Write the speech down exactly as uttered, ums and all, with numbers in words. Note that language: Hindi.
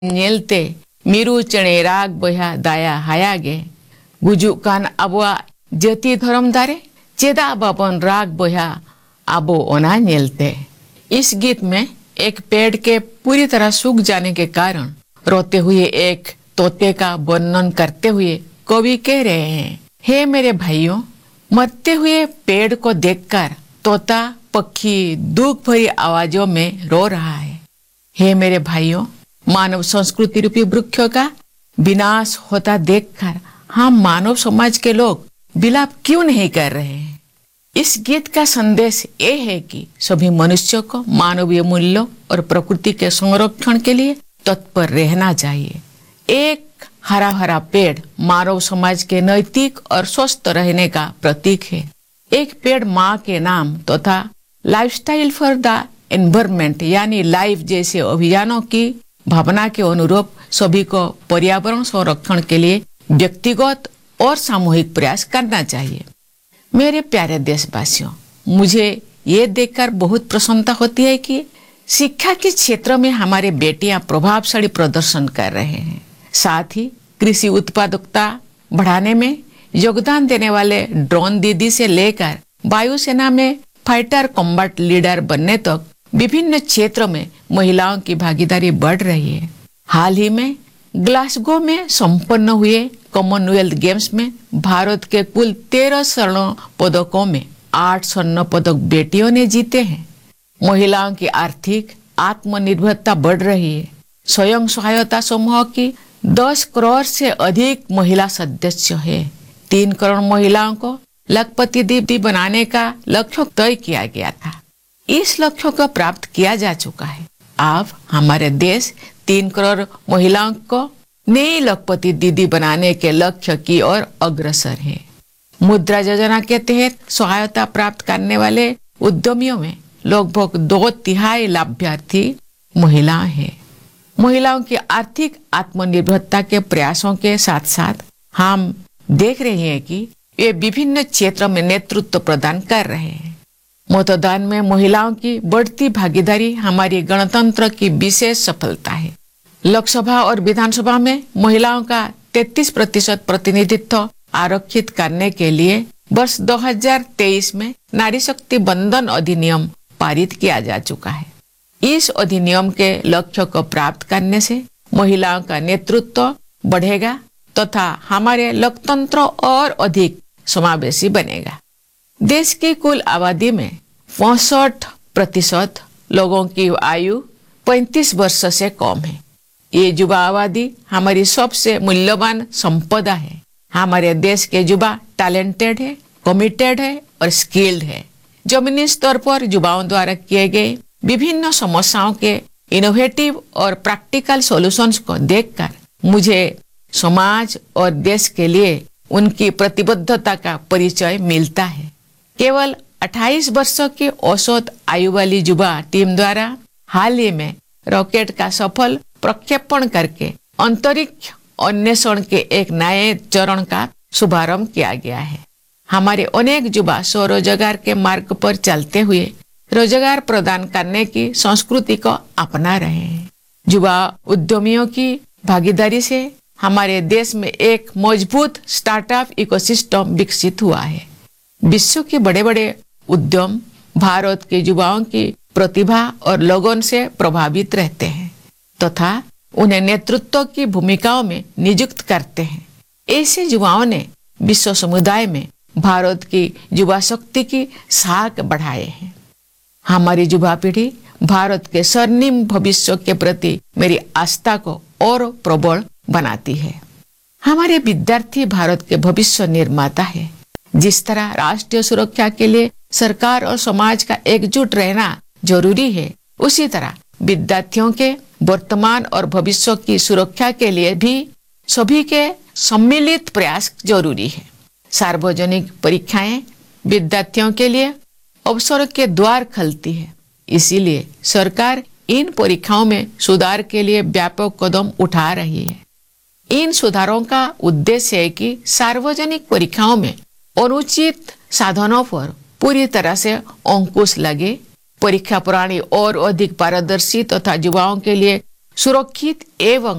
Nyelte miru chene rag boya daya hayage gujuk kan abwa jati dharam dare चेदा बाबन राग बोया आबो ओना नेलते। इस गीत में एक पेड़ के पूरी तरह सूख जाने के कारण रोते हुए एक तोते का वर्णन करते हुए कवि कह रहे हैं, हे मेरे भाइयों, मरते हुए पेड़ को देखकर तोता पक्षी दुख भरी आवाजों में रो रहा है। हे मेरे भाइयों, मानव संस्कृति रूपी वृक्षों का विनाश होता देखकर हम मानव समाज के लोग विलाप क्यों नहीं कर रहे हैं। इस गीत का संदेश ये है कि सभी मनुष्यों को मानवीय मूल्यों और प्रकृति के संरक्षण के लिए तत्पर रहना चाहिए। एक हरा भरा पेड़ मानव समाज के नैतिक और स्वस्थ रहने का प्रतीक है। एक पेड़ माँ के नाम तथा लाइफस्टाइल फॉर द एनवायरमेंट यानी लाइफ जैसे अभियानों की भावना के अनुरूप सभी को पर्यावरण संरक्षण के लिए व्यक्तिगत और सामूहिक प्रयास करना चाहिए। मेरे प्यारे देशवासियों, मुझे ये देखकर बहुत प्रसन्नता होती है कि शिक्षा के क्षेत्र में हमारे बेटियां प्रभावशाली प्रदर्शन कर रहे हैं। साथ ही कृषि उत्पादकता बढ़ाने में योगदान देने वाले ड्रोन दीदी से लेकर वायुसेना में फाइटर कॉम्बैट लीडर बनने तक विभिन्न क्षेत्रों में महिलाओं की भागीदारी बढ़ रही है। हाल ही में ग्लासगो में संपन्न हुए कॉमनवेल्थ गेम्स में भारत के कुल तेरह स्वर्ण पदकों में आठ स्वर्ण पदक बेटियों ने जीते हैं। महिलाओं की आर्थिक आत्मनिर्भरता बढ़ रही है। स्वयं सहायता समूह की दस करोड़ से अधिक महिला सदस्य है। तीन करोड़ महिलाओं को लखपति दीदी बनाने का लक्ष्य तय किया गया था। इस लक्ष्य को प्राप्त किया जा चुका है। अब हमारे देश तीन करोड़ महिलाओं को नई लखपति दीदी बनाने के लक्ष्य की ओर अग्रसर है। मुद्रा योजना के तहत सहायता प्राप्त करने वाले उद्यमियों में लगभग दो तिहाई लाभार्थी महिलाएं हैं। महिलाओं की आर्थिक आत्मनिर्भरता के प्रयासों के साथ साथ हम देख रहे हैं कि वे विभिन्न क्षेत्रों में नेतृत्व प्रदान कर रहे हैं। मतदान में महिलाओं की बढ़ती भागीदारी हमारी गणतंत्र की विशेष सफलता है। लोकसभा और विधानसभा में महिलाओं का तैंतीस प्रतिशत प्रतिनिधित्व आरक्षित करने के लिए वर्ष दो हज़ार तेईस में नारी शक्ति बंधन अधिनियम पारित किया जा चुका है। इस अधिनियम के लक्ष्य को प्राप्त करने से महिलाओं का नेतृत्व बढ़ेगा तथा हमारे लोकतंत्र और अधिक समावेशी बनेगा। देश की कुल आबादी में पैंसठ प्रतिशत लोगों की आयु पैंतीस वर्ष से कम है। ये युवा आबादी हमारी सबसे मूल्यवान संपदा है। हमारे देश के युवा टैलेंटेड है, कमिटेड है और स्किल्ड है। जमीनी स्तर पर युवाओं द्वारा किए गए विभिन्न समस्याओं के इनोवेटिव और प्रैक्टिकल सॉल्यूशंस को देखकर मुझे समाज और देश के लिए उनकी प्रतिबद्धता का परिचय मिलता है। केवल अट्ठाईस वर्षों की औसत आयु वाली युवा टीम द्वारा हाल ही में रॉकेट का सफल प्रक्षेपण करके अंतरिक्ष अन्वेषण के एक नए चरण का शुभारंभ किया गया है। हमारे अनेक युवा स्वरोजगार के मार्ग पर चलते हुए रोजगार प्रदान करने की संस्कृति को अपना रहे हैं। युवा उद्यमियों की भागीदारी से हमारे देश में एक मजबूत स्टार्टअप इकोसिस्टम विकसित हुआ है। विश्व के बड़े बड़े उद्यम भारत के युवाओं की प्रतिभा और लगन से प्रभावित रहते हैं तथा तो उन्हें नेतृत्व की भूमिकाओं में नियुक्त करते हैं। ऐसे युवाओं ने विश्व समुदाय में भारत की युवा शक्ति की साख बढ़ाए हैं। हमारी युवा पीढ़ी भारत के स्वर्णिम भविष्य के प्रति मेरी आस्था को और प्रबल बनाती है। हमारे विद्यार्थी भारत के भविष्य निर्माता है। जिस तरह राष्ट्रीय सुरक्षा के लिए सरकार और समाज का एकजुट रहना जरूरी है, उसी तरह विद्यार्थियों के वर्तमान और भविष्य की सुरक्षा के लिए भी सभी के सम्मिलित प्रयास जरूरी है। सार्वजनिक परीक्षाएं विद्यार्थियों के लिए अवसर के द्वार खोलती है। इसीलिए सरकार इन परीक्षाओं में सुधार के लिए व्यापक कदम उठा रही है। इन सुधारों का उद्देश्य है कि सार्वजनिक परीक्षाओं में अनुचित साधनों पर पूरी तरह से अंकुश लगे, परीक्षा प्रणाली और अधिक पारदर्शी तथा युवाओं के लिए सुरक्षित एवं